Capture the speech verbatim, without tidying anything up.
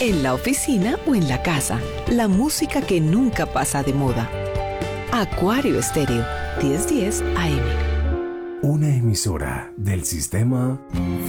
en la oficina o en la casa. La música que nunca pasa de moda. Acuario Estéreo, diez diez A M. Una emisora del sistema